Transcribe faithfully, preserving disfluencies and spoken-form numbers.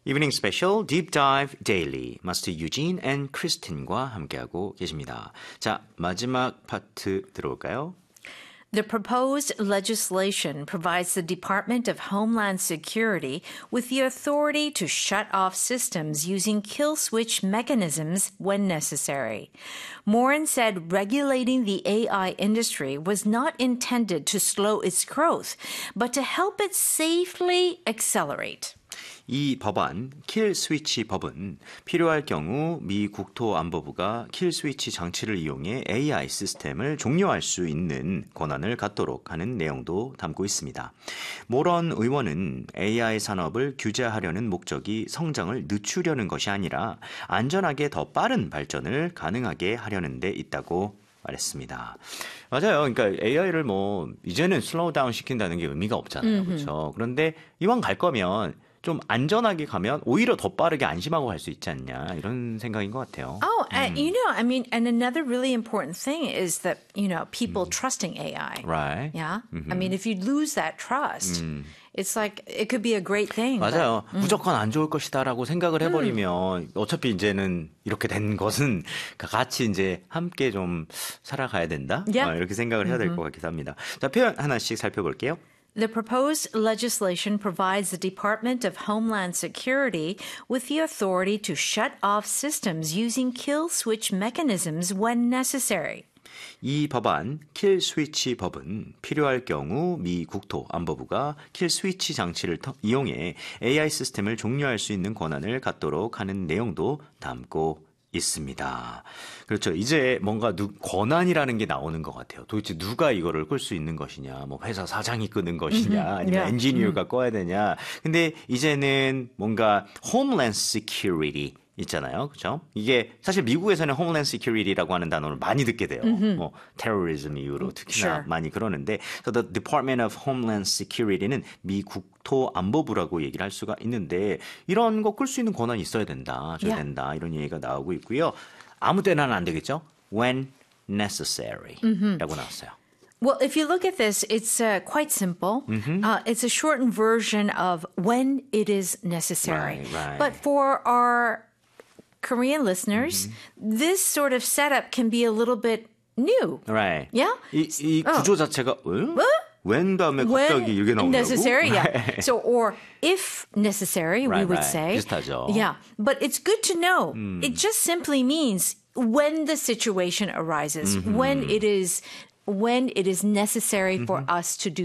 이브닝 스페셜 Deep Dive Daily 마스터 유진 앤 크리스틴과 함께하고 계십니다. 자, 마지막 파트 들어올까요? The proposed legislation provides the Department of Homeland Security with the authority to shut off systems using kill switch mechanisms when necessary. Morin said regulating the A I industry was not intended to slow its growth, but to help it safely accelerate. 이 법안, 킬 스위치 법은 필요할 경우 미 국토안보부가 킬 스위치 장치를 이용해 에이아이 시스템을 종료할 수 있는 권한을 갖도록 하는 내용도 담고 있습니다. 모런 의원은 에이아이 산업을 규제하려는 목적이 성장을 늦추려는 것이 아니라 안전하게 더 빠른 발전을 가능하게 하려는 데 있다고 말했습니다. 맞아요. 그러니까 에이아이를 뭐 이제는 슬로우 다운 시킨다는 게 의미가 없잖아요. 그렇죠? 그런데 이왕 갈 거면 좀 안전하게 가면 오히려 더 빠르게 안심하고 갈 수 있지 않냐 이런 생각인 것 같아요. Oh, and you know, I mean, and another really important thing is that, you know, people trusting A I. Right. Yeah. I mean, if you lose that trust, it's like it could be a great thing. 맞아요. but, 무조건 안 좋을 것이다라고 생각을 해버리면 어차피 이제는 이렇게 된 것은 같이 이제 함께 좀 살아가야 된다. Yeah. 어, 이렇게 생각을 해야 될 것 같기도 합니다. 자, 표현 하나씩 살펴볼게요. The proposed legislation provides the Department of Homeland Security with the authority to shut off systems using kill switch mechanisms when necessary. 이 법안, 킬 스위치 법은 필요할 경우 미 국토안보부가 킬 스위치 장치를 터, 이용해 에이아이 시스템을 종료할 수 있는 권한을 갖도록 하는 내용도 담고 있습니다. 그렇죠. 이제 뭔가 누, 권한이라는 게 나오는 것 같아요. 도대체 누가 이거를 끌 수 있는 것이냐, 뭐 회사 사장이 끄는 것이냐, 아니면 yeah. 엔지니어가 꺼야 되냐. 근데 이제는 뭔가 Homeland Security 있잖아요. 그렇죠? 이게 사실 미국에서는 Homeland Security라고 하는 단어를 많이 듣게 돼요. 뭐 테러리즘 이후로 특히나 Sure. 많이 그러는데 so the Department of Homeland Security는 미 국토안보부라고 얘기를 할 수가 있는데 이런 거 끌 수 있는 권한이 있어야 된다, 줘야 Yeah. 된다 이런 얘기가 나오고 있고요. 아무 때나는 안 되겠죠? When necessary라고 나왔어요. Well, if you look at this, it's uh, quite simple. Uh, it's a shortened version of when it is necessary. Right, right. But for our Korean listeners, this sort of setup can be a little bit new. Right. Yeah? 이, 이 구조 자체가 응? when 다음에 When 갑자기 이게 나오냐고? necessary, yeah. So, or if necessary, we Right, would right. say. 비슷하죠. Yeah. But it's good to know. It just simply means when the situation arises, when it is when it is necessary for us to do